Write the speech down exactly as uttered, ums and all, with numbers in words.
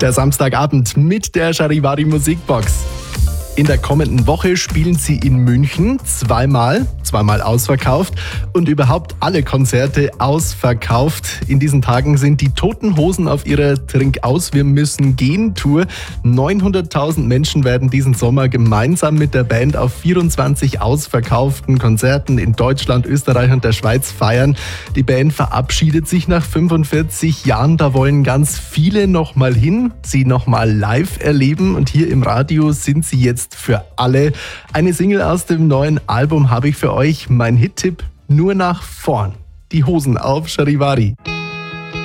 Der Samstagabend mit der Charivari Musikbox. In der kommenden Woche spielen sie in München zweimal, zweimal ausverkauft und überhaupt alle Konzerte ausverkauft. In diesen Tagen sind die Toten Hosen auf ihrer Trink-aus, wir müssen gehen Tour. neunhunderttausend Menschen werden diesen Sommer gemeinsam mit der Band auf vierundzwanzig ausverkauften Konzerten in Deutschland, Österreich und der Schweiz feiern. Die Band verabschiedet sich nach fünfundvierzig Jahren. Da wollen ganz viele noch mal hin, sie noch mal live erleben und hier im Radio sind sie jetzt für alle. Eine Single aus dem neuen Album habe ich für euch. Mein Hit-Tipp: Nur nach vorn. Die Hosen auf Charivari.